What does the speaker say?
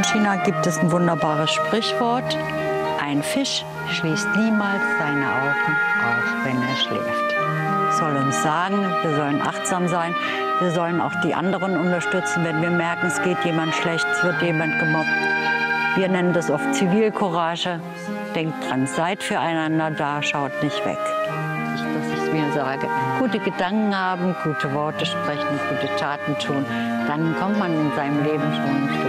In China gibt es ein wunderbares Sprichwort: Ein Fisch schließt niemals seine Augen, auch wenn er schläft. Das soll uns sagen, wir sollen achtsam sein. Wir sollen auch die anderen unterstützen, wenn wir merken, es geht jemand schlecht, es wird jemand gemobbt. Wir nennen das oft Zivilcourage. Denkt dran, seid füreinander da, schaut nicht weg. Dass ich mir sage, gute Gedanken haben, gute Worte sprechen, gute Taten tun, dann kommt man in seinem Leben schon ein Stück